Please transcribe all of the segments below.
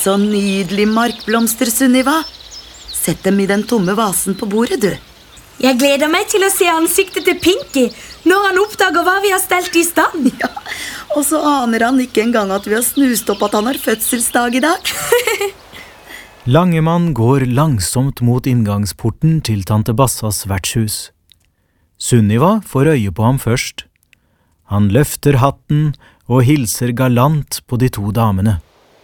Så nydelig markblomster, Sunniva. Sett dem i den tomme vasen på bordet, du. Jeg gleder meg til å se ansiktet til Pinky når han oppdager hva vi har stelt i stand. Ja, og så aner han ikke engang at vi har snust opp at han har fødselsdag i dag. Langemann går langsomt mot inngangsporten til tante Bassas vertshus. Sunniva får øye på ham først. Han løfter hatten og hilser galant på de to damene.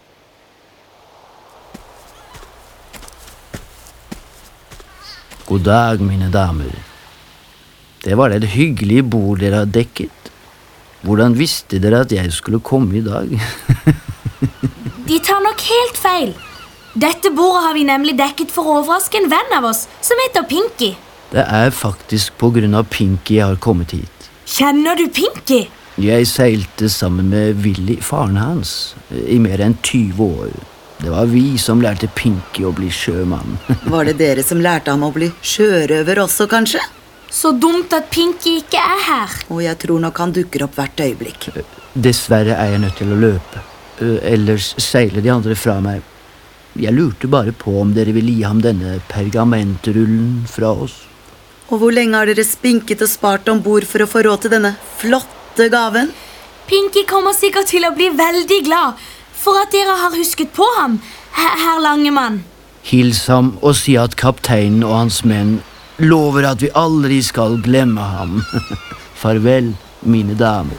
God dag, mine damer. Det var et hyggelig bord dere har dekket. Hvordan visste dere at jeg skulle komme i dag? De tar nok helt feil. Dette bordet har vi nemlig dekket for å overraske en venn av oss som heter Pinky. Det er faktisk på grunn av Pinky jeg har kommet hit. Kjenner du Pinky? Jeg seilte sammen med Willy, faren hans, i mer enn 20 år. Det var vi som lærte Pinky å bli sjømann. Var det dere som lærte ham å bli sjørøver også, kanskje? Så dumt at Pinky ikke er her. Og jeg tror nok han dukker opp hvert øyeblikk. Dessverre er jeg nødt til å løpe. Ellers seiler de andre fra meg. Jeg lurte bare på om dere ville gi ham denne pergamentrullen fra oss. Og hvor lenge har dere spinket og spart om bord for å få råd til denne flotte gaven? Pinky kommer sikkert til å bli veldig glad for at dere har husket på ham, herr Langemann. Hils ham og si at kapteinen og hans menn lover at vi aldri skal glemme ham. Farvel, mine damer.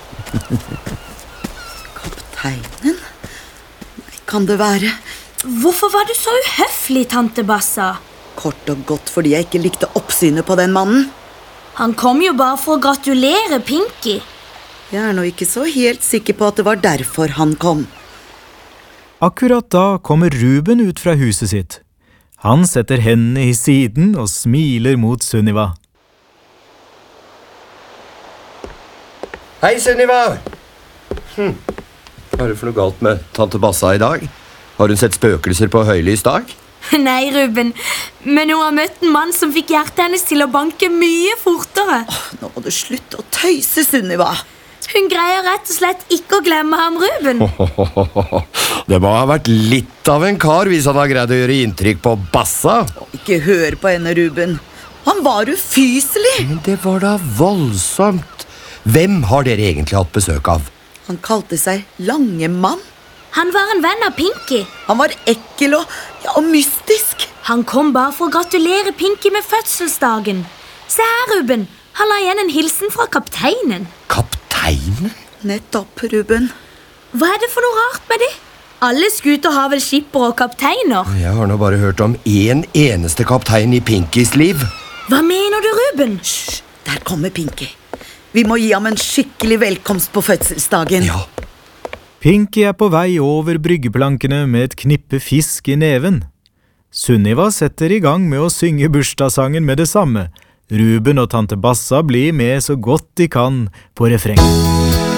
Kapteinen? Nei, kan det være? Hvorfor var du så uhøflig, tante Bassa? Kort og godt fordi jeg ikke likte oppsynet på den mannen. Han kom jo bare for å gratulere Pinky. Jeg er nå ikke så helt sikker på at det var derfor han kom. Akkurat da kommer Ruben ut fra huset sitt. Han setter hendene i siden og smiler mot Sunniva. Hei, Sunniva! Hva er det for noe galt med tante Bassa i dag? Har hun sett spøkelser på høylys dag? Nei, Ruben, men hun har møtt en mann som fikk hjertet hennes til å banke mye fortere. Nå må du slutte å tøyse, Sunniva. Hun greier rett og slett ikke å glemme ham, Ruben. Det må ha vært litt av en kar hvis han har greid å gjøre inntrykk på Bassa. Ikke hør på henne, Ruben. Han var ufyselig. Men det var da voldsomt. Hvem har dere egentlig hatt besøk av? Han kalte seg Langemann. Han var en venn av Pinky. Han var ekkel og mystisk. Han kom bare for å gratulere Pinky med fødselsdagen. Se her, Ruben. Han har igjen en hilsen fra kapteinen. Kapteinen? Nettopp, Ruben. Hva er det for noe rart med det? Alle skuter har vel skipper og kapteiner. Jeg har nå bare hørt om en eneste kaptein i Pinkys liv. Hva mener du, Ruben? Hysj, der kommer Pinky. Vi må gi ham en skikkelig velkomst på fødselsdagen. Ja. Pinky er på vei over bryggeplankene med et knippe fisk i neven. Sunniva setter i gang med å synge bursdagssangen med det samme. Ruben og tante Bassa blir med så godt de kan på refrengen.